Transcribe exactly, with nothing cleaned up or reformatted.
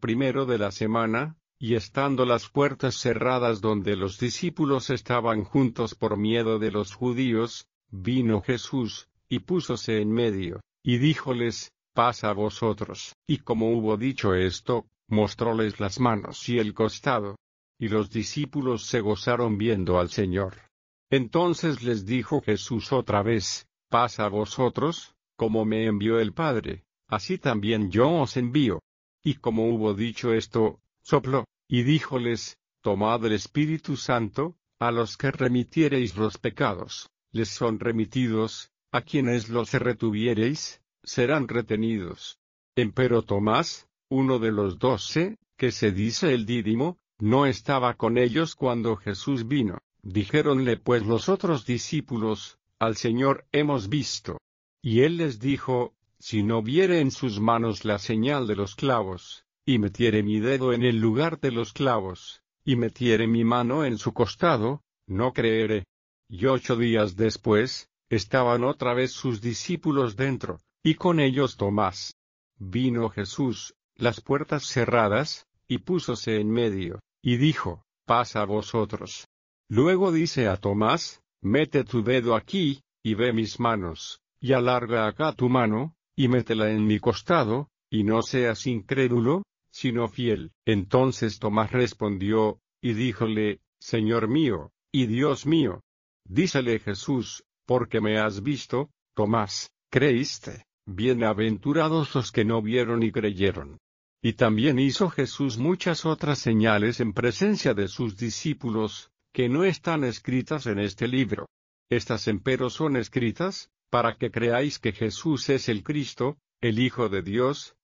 primero de la semana, y estando las puertas cerradas donde los discípulos estaban juntos por miedo de los judíos, vino Jesús, y púsose en medio, y díjoles, paz a vosotros. Y como hubo dicho esto, mostróles las manos y el costado. Y los discípulos se gozaron viendo al Señor. Entonces les dijo Jesús otra vez, paz a vosotros, como me envió el Padre, así también yo os envío. Y como hubo dicho esto, sopló, y díjoles, tomad el Espíritu Santo, a los que remitiereis los pecados, les son remitidos, a quienes los retuviereis, serán retenidos. Empero Tomás, uno de los doce, que se dice el Dídimo, no estaba con ellos cuando Jesús vino. Dijéronle pues los otros discípulos, al Señor hemos visto. Y él les dijo, si no viere en sus manos la señal de los clavos, y metiere mi dedo en el lugar de los clavos, y metiere mi mano en su costado, no creeré. Y ocho días después, estaban otra vez sus discípulos dentro, y con ellos Tomás. Vino Jesús, las puertas cerradas, y púsose en medio, y dijo, paz a vosotros. Luego dice a Tomás, mete tu dedo aquí, y ve mis manos, y alarga acá tu mano, y métela en mi costado, y no seas incrédulo, sino fiel. Entonces Tomás respondió, y díjole, Señor mío, y Dios mío. Dícele Jesús, porque me has visto, Tomás, creíste. Bienaventurados los que no vieron y creyeron. Y también hizo Jesús muchas otras señales en presencia de sus discípulos, que no están escritas en este libro. Estas empero son escritas, para que creáis que Jesús es el Cristo, el Hijo de Dios,